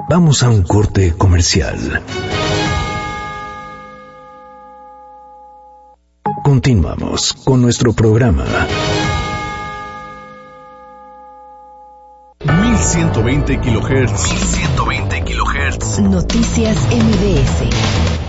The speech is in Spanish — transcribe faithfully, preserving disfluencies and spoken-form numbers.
Vamos a un corte comercial. Continuamos con nuestro programa. mil ciento veinte kilohertz. mil ciento veinte kilohertz. Noticias M B S.